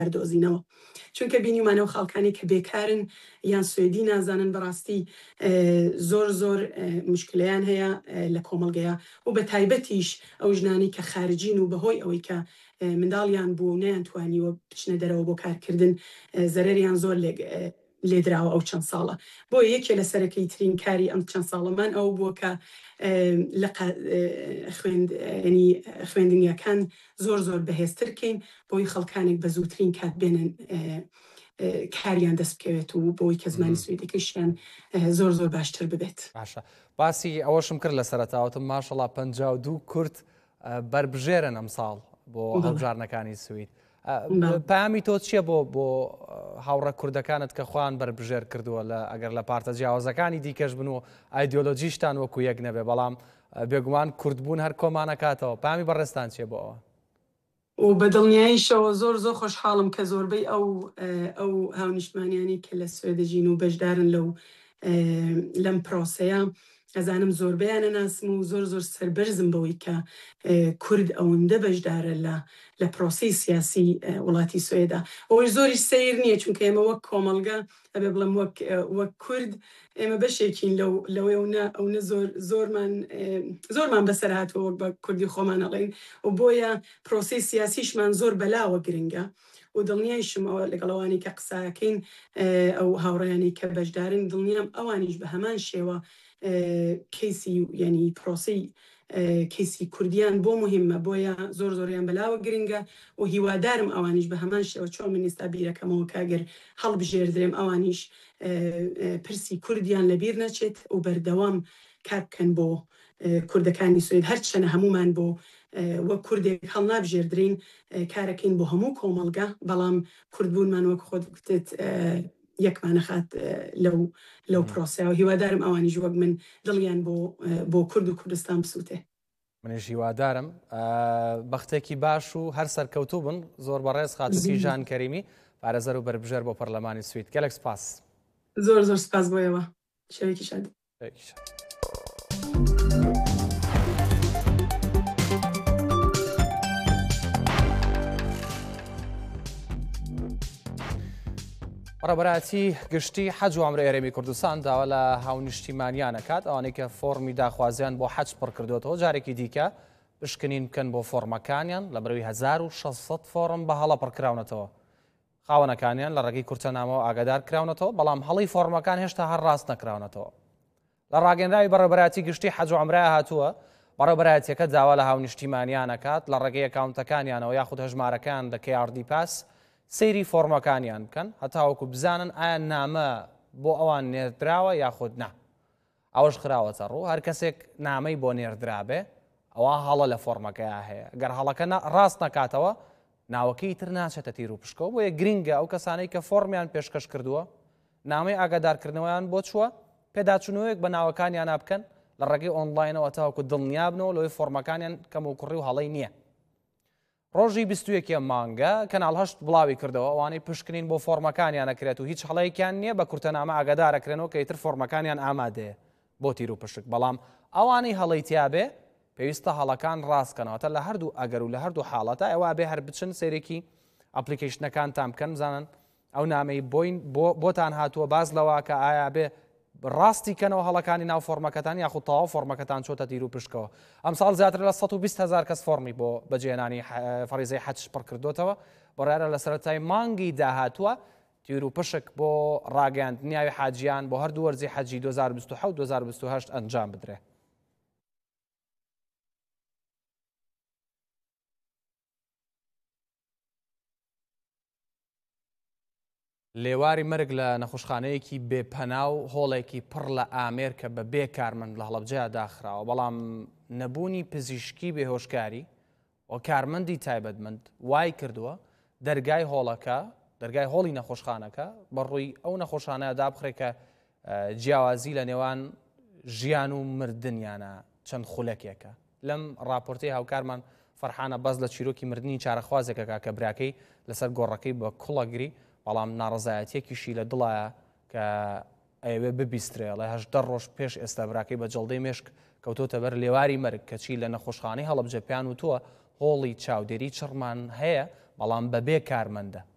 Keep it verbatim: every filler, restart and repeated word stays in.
دۆزینەوە چونکە بینیمانەوە خاڵکانی کە بێکارن یان سوێدی نازانن بەڕاستی زۆر زۆر مشکلیان هەیە لە کۆمەڵگەیە و بە تایبەتیش ئەو ژنانی کە خارجین و بەهۆی ئەوەی کە منداڵیان بوو نەیانتوانیوە بچنە دەرەوە بۆ کارکردن زەرەریان زۆر لێدراوە ئەو چەند ساڵە بۆ یەکێ لە سەرەکەی ترین کاری ئەم چەند ساڵەمان ئەو بووە کە لە خوێندنیەکان زۆر زۆر بەهێزترکەین بۆی خەڵکانێک بە زووترین کات بێنن کاریان دەست بکەوێت و بۆی کە زمانی سوێدەکەشیان زۆر زۆر باشتر ببێت. باشە باسی ئەوەشم کرد لە سەرەتاوتم ماشەڵڵا پەنجا و دوو کورد بربژێرن ئەم ساڵ بۆ هەڵبژارنەکانی سوید. پامی تۆ چییە بۆ بۆ هاوڕە کوردەکانت کە خوان بربژێر کردووە لە ئەگەر لە پارتە جیاوازەکانی دیکەش بن و ئایدۆلۆجیشتان وەکو یەک نەبێ بەڵام بێگومان کوردبوون هەر کۆمانەکاتەوە پامی بەڕێستان چیە بۆ ئەوە؟ و بە دڵنیاییشەوە زۆر زۆر خۆشحاڵم کە زۆربەی ئەو ئەو هاونیشتمانیانی کە لە سوێدەژین و بەشدارن لەو لەم پرۆسەیە ئەزانم زۆربیانە ناسم و زۆر زۆر سەربەرزم بەوەی کە کورد ئەوەندە بەشدارە لە لە پرۆسی سیاسی وڵاتی سوێدا ئەوەی زۆری سیر نییە چونکە ئێمە وەک کۆمەڵگە ئەبێ بڵم وەک کورد ئێمە بەشێکین لەوێ ئەوە زۆرمان زۆرمان بەسەر هاتووە وەک بە کوردی خۆمان ئەڵێن و بۆیە پرۆسی سیاسیشمان زۆر بەلاوە گرنگە و دڵنیایشمەوە لەگەڵەوانی کە قساکەین ئەو هاوڕێیانی کە بەشدارن دڵنیام ئەوانیش بە هەمان شێوە کەیسی ینی پرۆسی کەیسی کوردیان بۆ مهمە بۆیە زۆر زۆریان بەلاوە گرنگە و هیوادارم ئەوانیش بە هەمان شێوە چۆن منیستا بیرەکەمەوە کاگەر هەڵبژێردرێم ئەوانیش پرسی کوردیان لەبیر نەچێت و بەردەوام کار بکەن بۆ کوردەکانی سوێد هەرچەنە هەمومان بۆ وەک کوردێک هەڵ نابژێردرین کارەکەین بۆ هەموو کۆمەڵگە بەڵام کوردبوونمان وەک خۆت گوتت یەکمانەخات لەو لەو پرۆسەوە هیوادارم ئەوانیش وەک من دڵیان بۆ بۆ کورد و کوردستان بسووتێ. منیش هیوادارم بەختێکی باش و هەر سەرکەوتوو بن زۆر بەڕێز خاتوکی ژان کەریمی پارێزەر و بەربژێر بۆ پەرلەمانی سوید گەلێک سپاس. زۆر زۆر سپاس بۆیەوە شەوێکی شاد. ڕەبەراتی گشتی حەج و عومرە هەرێمی کوردستان داوا لە هاونیشتیمانیانەکات ئەوانەی کە فۆرمی داخوازیان بۆ حەج پڕ کردوێتەوە جارێکی دیکە بشکنین بکەن بۆ فۆرمەکانیان لە بەروی هەزار و شەشسەد فۆرم بە هەڵە پڕکراونەتەوە خاوەنەکانیان لە ڕێگەی کورتەنامەوە ئاگادار کراونەتەوە بەڵام هەڵی فۆرمەکان هێشتا هەر ڕاست نەکراونەتەوە لە ڕاگەندراوی بەڕێبەراتی گشتی حەج و عومرە هاتووە بەڕێبەراتیەکە داوا لە هاونیشتیمانیانەکات لە ڕێگەی ئەکاونتەکانیانەوە یاخود هەژمارەکان لە کێ ئار دی پاس سەیری فۆرمەکانیان بکەن هەتاوەکو بزانن ئایا نامە بۆ ئەوان نێردراوە یاخود نا ئەوەش خراوەتە ڕوو هەر کەسێک نامەی بۆ نێردرابێ ئەوە هەڵە لە فۆرمەکەیە هەیە گەر هەڵەکە ڕاست نەکاتەوە ناوەکەی تر ناچێتە تیر و پشکەوە بۆیە گرینگە ئەو کەسانەی کە فۆرمیان پێشکەش کردووە نامەی ئاگادارکردنەوەیان بۆ چووە پێداچوونەوەیەک بە ناوەکانیان نابکەن لە ڕێگەی ئۆنلاینەوە تاوەکو دڵنیابنەوە لەوەی فۆرمەکانیان کەم و کوڕی و هەڵەی نییە. ڕۆژی بیست و یەکێم مانگە کەناڵ هەشت بڵاوی کردەوە ئەوانەی پشکنین بۆ فۆرمەکانیان نەکرێت و هیچ هەڵەیەکیان نییە بە کورتەنامە ئاگادارەکرێنەوە کە ئیتر فۆرمەکانیان ئامادەیە بۆ تیر و پشک بەڵام ئەوانەی هەڵەی تیابێ پێویستە هەڵەکان ڕاستکەنەوەتە لە هەردوو ئەگەر و لە هەردوو حاڵەتە ئەوە بێ هەر بچن سەیرێکی ئەپلیکیشنەکانتان بکەن بزانن ئەو نامەی بۆین بۆتان هاتووە باز لەوە کە ئایا بێ ڕاستی کەنەوە هەڵەکانی ناو فۆرمەکەتان یاخود تەواو فۆرمەکەتان چۆتە تیر و پشکەوە ئەم ساڵ زیاتر لە سەد و بیست هەزار کەس فۆرمی بۆ بەجێهێنانی فەریزەی حەج پڕ کردوتەوە بەڕێرە لە سەرەتای مانگی داهاتووە تیر و پشک بۆ ڕاگەاندنیاوی حاجیان بۆ هەردوو وەرزی حەجی دوو هەزار و بیست و حەوت دوو هەزار و بیست و هەشت ئەنجام بدرێ. لێواری مەرگ لە نەخۆشخانەیەکی بێپەنا و هۆڵێکی پڕ لە ئامێر کە بە بێ کارمەند لە هەڵەبجەیە داخراوە بەڵام نەبوونی پزیشکی بێهۆشکاری و کارمەندی تایبەتمەند وای کردووە دەرگای هۆڵەکە دەرگای هۆڵی نەخۆشخانەکە بەڕووی ئەو نەخۆشانەیە دابخڕێ کە جیاوازی لە نێوان ژیان و مردنیانە چەند خولەکێکە. لەم راپۆرتەی هاوکارمان فەرحانە بەس لە چیرۆکی مردنی چارەخوازێکەکە کە براکەی لەسەر گۆڕەکەی بە کوڵەگری بەڵام ناڕزایەتێکیشی لە دڵایە کە ئەوێ ببیسترێ لە هەژدە ڕۆژ پێش ئێستا براکەی بە جەڵدەی مێشک کەوتۆتە بەر لێواری مەرگ کەچی لە نەخۆشخانەی هەڵەبجە پێیان وتووە هۆڵی چاودێری چڕمان هەیە بەڵام بەبێ کارمەندە